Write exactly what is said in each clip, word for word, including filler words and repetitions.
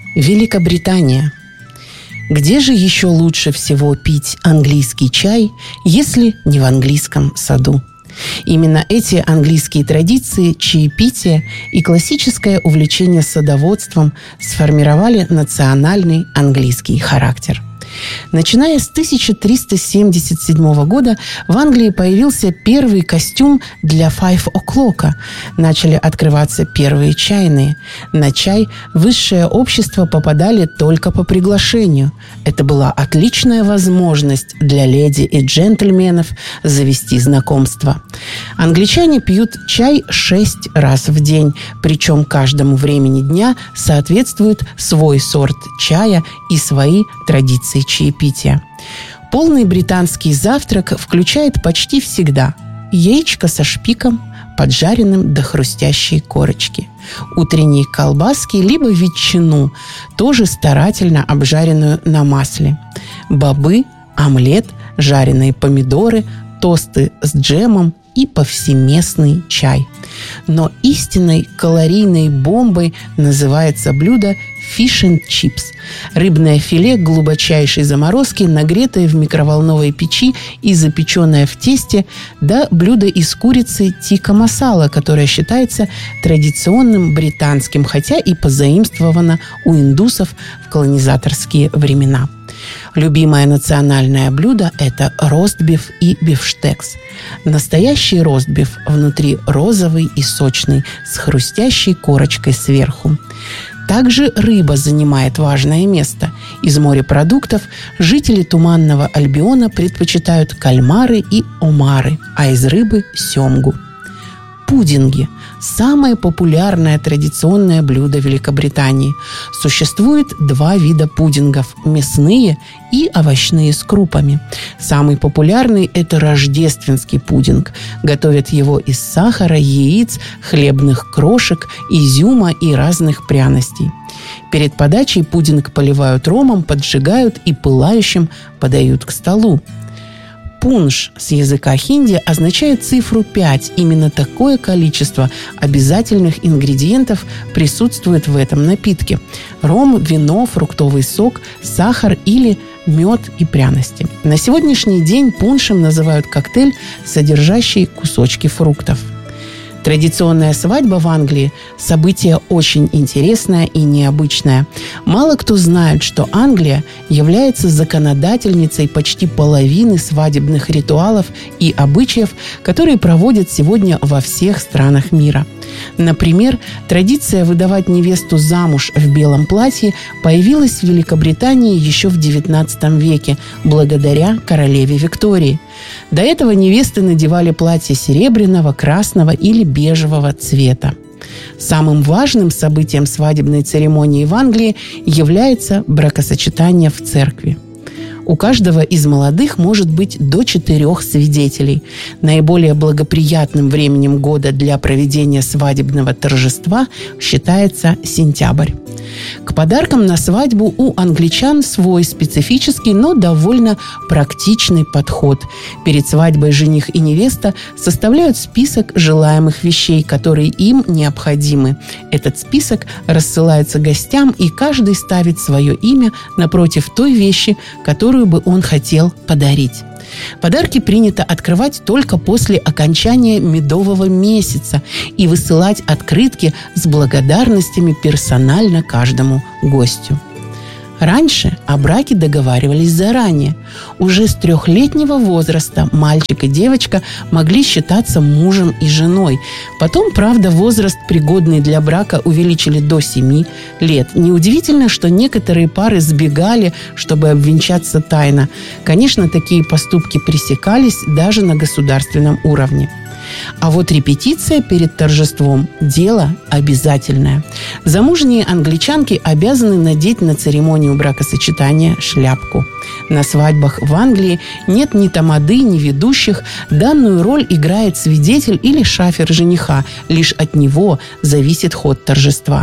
Великобритания. Где же еще лучше всего пить английский чай, если не в английском саду? Именно эти английские традиции, чаепития и классическое увлечение садоводством сформировали национальный английский характер. Начиная с тысяча триста семьдесят седьмого года в Англии появился первый костюм для five o'clock. Начали открываться первые чайные. На чай высшее общество попадали только по приглашению. Это была отличная возможность для леди и джентльменов завести знакомство. Англичане пьют чай шесть раз в день, причем каждому времени дня соответствует свой сорт чая и свои традиции чаепития. Полный британский завтрак включает почти всегда яичко со шпиком, поджаренным до хрустящей корочки, утренние колбаски либо ветчину, тоже старательно обжаренную на масле, бобы, омлет, жареные помидоры, тосты с джемом и повсеместный чай. Но истинной калорийной бомбой называется блюдо fish and chips. Рыбное филе глубочайшей заморозки, нагретое в микроволновой печи и запеченное в тесте, да блюдо из курицы тикка масала, которое считается традиционным британским, хотя и позаимствовано у индусов в колонизаторские времена. Любимое национальное блюдо – это ростбиф и бифштекс. Настоящий ростбиф внутри розовый и сочный, с хрустящей корочкой сверху. Также рыба занимает важное место. Из морепродуктов жители Туманного Альбиона предпочитают кальмары и омары, а из рыбы – семгу. Пудинги – самое популярное традиционное блюдо Великобритании. Существует два вида пудингов – мясные и овощные с крупами. Самый популярный – это рождественский пудинг. Готовят его из сахара, яиц, хлебных крошек, изюма и разных пряностей. Перед подачей пудинг поливают ромом, поджигают и пылающим подают к столу. Пунш с языка хинди означает цифру пять. Именно такое количество обязательных ингредиентов присутствует в этом напитке. Ром, вино, фруктовый сок, сахар или мед и пряности. На сегодняшний день пуншем называют коктейль, содержащий кусочки фруктов. Традиционная свадьба в Англии – событие очень интересное и необычное. Мало кто знает, что Англия является законодательницей почти половины свадебных ритуалов и обычаев, которые проводят сегодня во всех странах мира. Например, традиция выдавать невесту замуж в белом платье появилась в Великобритании еще в девятнадцатом веке, благодаря королеве Виктории. До этого невесты надевали платья серебряного, красного или бежевого цвета. Самым важным событием свадебной церемонии в Англии является бракосочетание в церкви. У каждого из молодых может быть до четырех свидетелей. Наиболее благоприятным временем года для проведения свадебного торжества считается сентябрь. К подаркам на свадьбу у англичан свой специфический, но довольно практичный подход. Перед свадьбой жених и невеста составляют список желаемых вещей, которые им необходимы. Этот список рассылается гостям, и каждый ставит свое имя напротив той вещи, которую бы он хотел подарить. Подарки принято открывать только после окончания медового месяца и высылать открытки с благодарностями персонально каждому гостю. Раньше о браке договаривались заранее. Уже с трехлетнего возраста мальчик и девочка могли считаться мужем и женой. Потом, правда, возраст, пригодный для брака, увеличили до семи лет. Неудивительно, что некоторые пары сбегали, чтобы обвенчаться тайно. Конечно, такие поступки пресекались даже на государственном уровне. А вот репетиция перед торжеством – дело обязательное. Замужние англичанки обязаны надеть на церемонию бракосочетания шляпку. На свадьбах в Англии нет ни тамады, ни ведущих. Данную роль играет свидетель или шафер жениха. Лишь от него зависит ход торжества.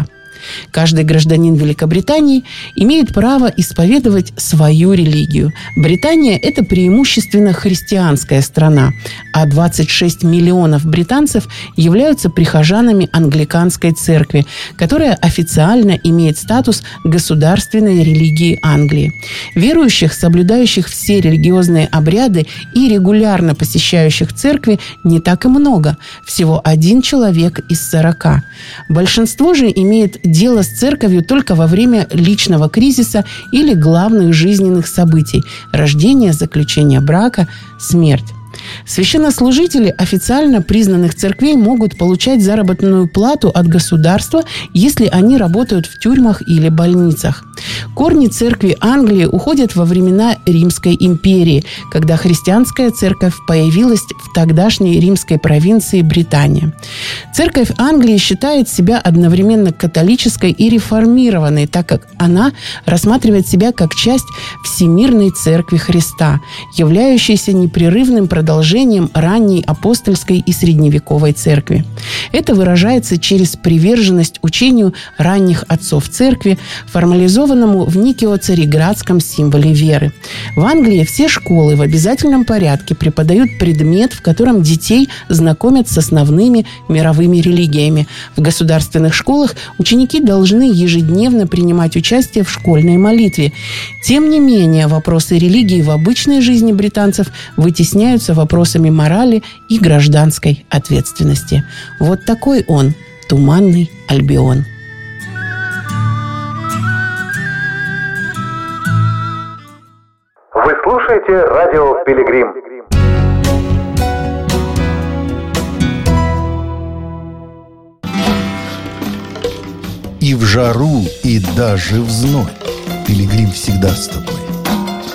Каждый гражданин Великобритании имеет право исповедовать свою религию. Британия – это преимущественно христианская страна, а двадцать шесть миллионов британцев являются прихожанами англиканской церкви, которая официально имеет статус государственной религии Англии. Верующих, соблюдающих все религиозные обряды и регулярно посещающих церкви, не так и много. Всего один человек из сорока. Большинство же имеет дело с церковью только во время личного кризиса или главных жизненных событий – рождение, заключение брака, смерть. Священнослужители официально признанных церквей могут получать заработную плату от государства, если они работают в тюрьмах или больницах. Корни церкви Англии уходят во времена Римской империи, когда христианская церковь появилась в тогдашней римской провинции Британия. Церковь Англии считает себя одновременно католической и реформированной, так как она рассматривает себя как часть Всемирной Церкви Христа, являющейся непрерывным продолжением ранней апостольской и средневековой церкви. Это выражается через приверженность учению ранних отцов церкви, формализованному в Никео-Цареградском символе веры. В Англии все школы в обязательном порядке преподают предмет, в котором детей знакомят с основными мировыми религиями. В государственных школах ученики должны ежедневно принимать участие в школьной молитве. Тем не менее, вопросы религии в обычной жизни британцев вытесняются вопросами морали и гражданской ответственности. Вот такой он, Туманный Альбион. Вы слушаете радио «Пилигрим». И в жару, и даже в зной Пилигрим всегда с тобой.